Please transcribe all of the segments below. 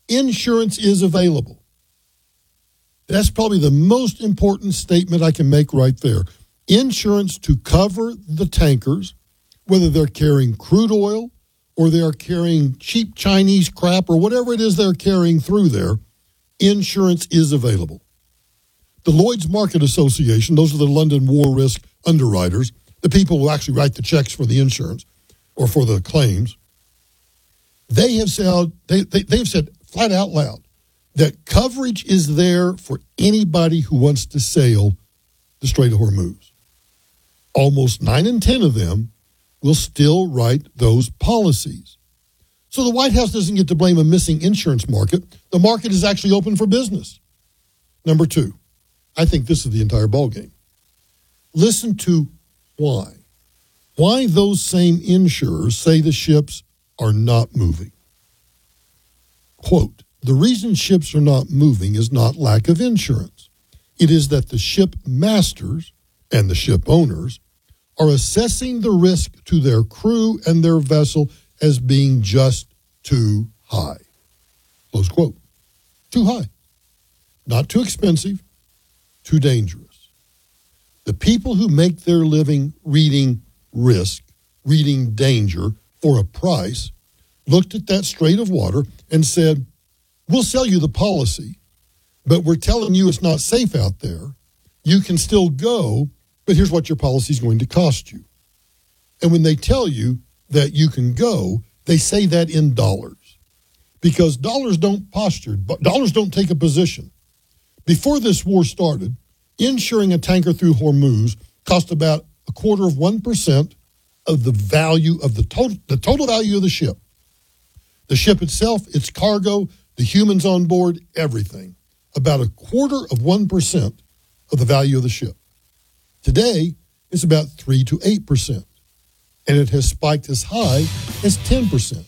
insurance is available. That's probably the most important statement I can make right there. Insurance to cover the tankers, whether they're carrying crude oil or they are carrying cheap Chinese crap or whatever it is they're carrying through there, insurance is available. The Lloyd's Market Association, those are the London war risk underwriters, the people who actually write the checks for the insurance or for the claims, they have said, they've said flat out loud that coverage is there for anybody who wants to sail the Strait of Hormuz. Almost 9 in 10 of them will still write those policies. So the White House doesn't get to blame a missing insurance market. The market is actually open for business. Number 2, I think this is the entire ballgame. Listen to why. Why those same insurers say the ships are not moving. Quote, the reason ships are not moving is not lack of insurance. It is that the ship masters and the ship owners are assessing the risk to their crew and their vessel as being just too high. Close quote. Too high. Not too expensive, too dangerous. The people who make their living reading risk, reading danger for a price, looked at that strait of water and said, we'll sell you the policy, but we're telling you it's not safe out there. You can still go, but here's what your policy is going to cost you. And when they tell you that you can go, they say that in dollars. Because dollars don't posture, dollars don't take a position. Before this war started, insuring a tanker through Hormuz cost about 0.25% of the value of the total value of the ship. The ship itself, its cargo, the humans on board, everything. About 0.25% of the value of the ship. Today, it's about 3 to 8%. And it has spiked as high as 10%.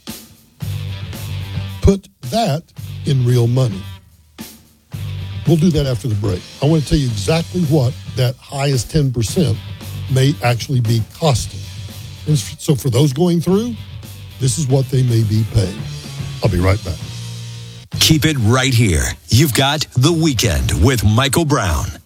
Put that in real money. We'll do that after the break. I want to tell you exactly what that high as 10% may actually be costing. And so for those going through, this is what they may be paying. I'll be right back. Keep it right here. You've got The Weekend with Michael Brown